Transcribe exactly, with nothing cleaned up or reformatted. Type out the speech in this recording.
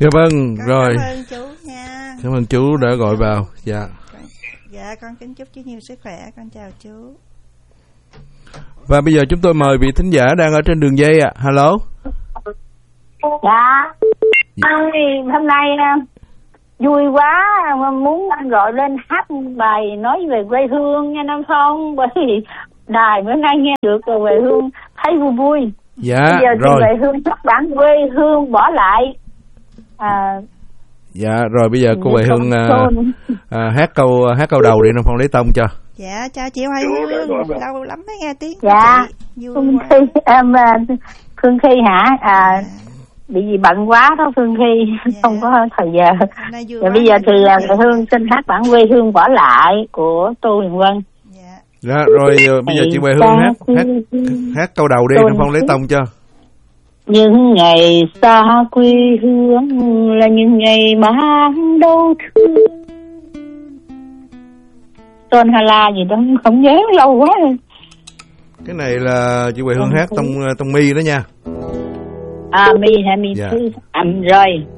Dạ vâng, con rồi. Cảm ơn chú nha. Cảm ơn chú đã gọi vào. Dạ. Dạ, con kính chúc chú nhiều sức khỏe. Con chào chú. Và bây giờ chúng tôi mời vị thính giả đang ở trên đường dây ạ. À. Hello. Dạ. Anh thì hôm nay vui quá, muốn anh gọi lên hát bài nói về quê hương nha Nam Phong, bởi vì đài bữa nay nghe được rồi về hương thấy vui vui. Dạ. Bây giờ rồi. về hương xuất bản quê hương bỏ lại. À, dạ rồi bây giờ cô Huệ Hương à, à, hát câu hát câu đầu đi Nam Phong lấy tông cho. Dạ, chào chị Huệ Hương. Lâu lắm mới nghe tiếng của dạ. chị. Vui Phương quá. Thi, em Phương Thi hả? À, dạ. Bị gì bận quá đó Phương Thi, dạ. Không có thời giờ. Và bây giờ thì Huệ Hương xin hát bản quê hương bỏ lại của Tô Huyền Vân. Dạ. Dạ rồi bây giờ chị Huệ Hương hát hát hát câu đầu đi Nam Phong lấy tông cho. Những ngày xa quê hương là những ngày mang đau thương. Tên Hà La gì đó không nhớ, lâu quá rồi. Cái này là chị Huệ Hương hát tông tông mi đó nha. À mi hả mi dạ. Thư. À, rồi